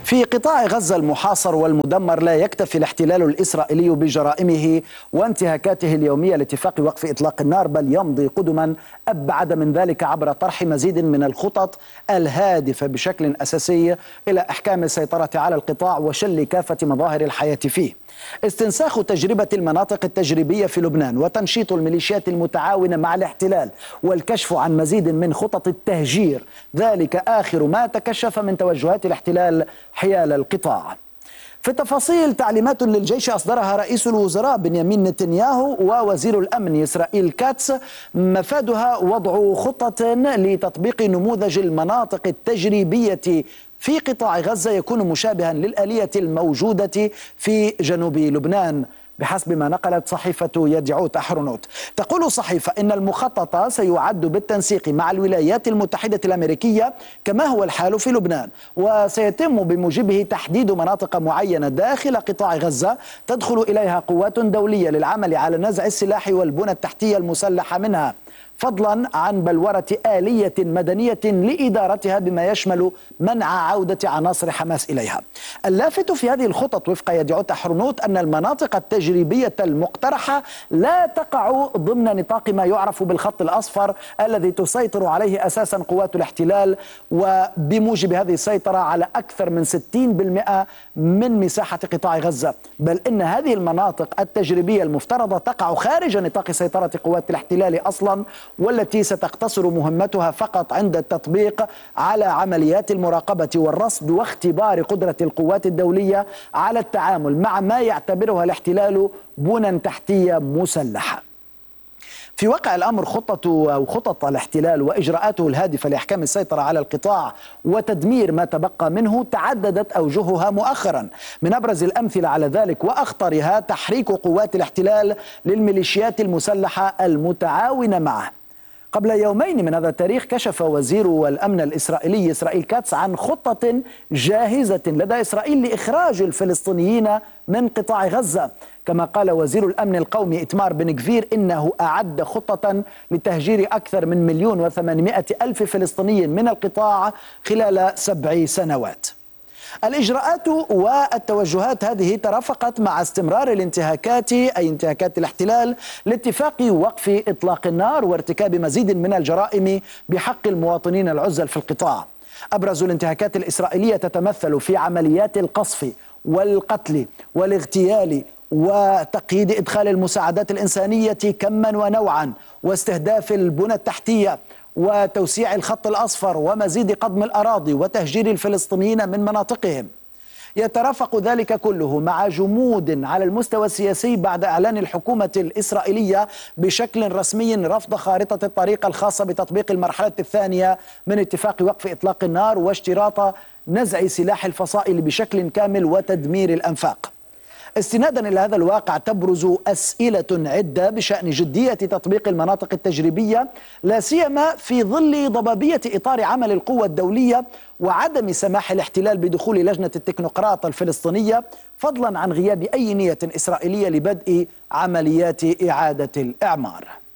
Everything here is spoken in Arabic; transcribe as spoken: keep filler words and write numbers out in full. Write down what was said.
في قطاع غزة المحاصر والمدمر لا يكتفي الاحتلال الإسرائيلي بجرائمه وانتهاكاته اليومية لاتفاق وقف إطلاق النار، بل يمضي قدما أبعد من ذلك عبر طرح مزيد من الخطط الهادفة بشكل أساسي إلى إحكام السيطرة على القطاع وشل كافة مظاهر الحياة فيه. استنساخ تجربة المناطق التجريبية في لبنان وتنشيط الميليشيات المتعاونة مع الاحتلال والكشف عن مزيد من خطط التهجير، ذلك آخر ما تكشف من توجهات الاحتلال حيال القطاع. في التفاصيل، تعليمات للجيش أصدرها رئيس الوزراء بنيامين نتنياهو ووزير الأمن إسرائيل كاتس، مفادها وضع خطة لتطبيق نموذج المناطق التجريبية في قطاع غزة يكون مشابها للآلية الموجودة في جنوب لبنان، بحسب ما نقلت صحيفة يدعوت أحرنوت. تقول الصحيفة إن المخطط سيعد بالتنسيق مع الولايات المتحدة الأمريكية كما هو الحال في لبنان، وسيتم بموجبه تحديد مناطق معينة داخل قطاع غزة تدخل إليها قوات دولية للعمل على نزع السلاح والبنى التحتية المسلحة منها، فضلا عن بلورة آلية مدنية لإدارتها بما يشمل منع عودة عناصر حماس إليها. اللافت في هذه الخطط وفق يدعوت أحرنوت أن المناطق التجريبية المقترحة لا تقع ضمن نطاق ما يعرف بالخط الأصفر الذي تسيطر عليه أساسا قوات الاحتلال، وبموجب هذه السيطرة على أكثر من ستين بالمئة من مساحة قطاع غزة، بل إن هذه المناطق التجريبية المفترضة تقع خارج نطاق سيطرة قوات الاحتلال أصلا، والتي ستقتصر مهمتها فقط عند التطبيق على عمليات المراقبة والرصد واختبار قدرة القوات الدولية على التعامل مع ما يعتبرها الاحتلال بنى تحتية مسلحة. في واقع الأمر، خطة أو خطط الاحتلال وإجراءاته الهادفة لإحكام السيطرة على القطاع وتدمير ما تبقى منه تعددت أوجهها مؤخرا. من أبرز الأمثلة على ذلك وأخطرها تحريك قوات الاحتلال للميليشيات المسلحة المتعاونة معه. قبل يومين من هذا التاريخ كشف وزير الأمن الإسرائيلي إسرائيل كاتس عن خطة جاهزة لدى إسرائيل لإخراج الفلسطينيين من قطاع غزة. كما قال وزير الأمن القومي إتمار بن غفير إنه أعد خطة لتهجير أكثر من مليون وثمانمائة ألف فلسطيني من القطاع خلال سبع سنوات. الإجراءات والتوجهات هذه ترافقت مع استمرار الانتهاكات أي انتهاكات الاحتلال لاتفاق وقف إطلاق النار وارتكاب مزيد من الجرائم بحق المواطنين العزل في القطاع. أبرز الانتهاكات الإسرائيلية تتمثل في عمليات القصف والقتل والاغتيال وتقييد إدخال المساعدات الإنسانية كما ونوعا واستهداف البنى التحتية وتوسيع الخط الأصفر ومزيد قضم الأراضي وتهجير الفلسطينيين من مناطقهم. يترافق ذلك كله مع جمود على المستوى السياسي بعد إعلان الحكومة الإسرائيلية بشكل رسمي رفض خارطة الطريق الخاصة بتطبيق المرحلة الثانية من اتفاق وقف إطلاق النار واشتراط نزع سلاح الفصائل بشكل كامل وتدمير الأنفاق. استنادا إلى هذا الواقع تبرز أسئلة عدة بشأن جدية تطبيق المناطق التجريبية، لا سيما في ظل ضبابية إطار عمل القوى الدولية وعدم سماح الاحتلال بدخول لجنة التكنوقراط الفلسطينية، فضلا عن غياب أي نية إسرائيلية لبدء عمليات إعادة الإعمار.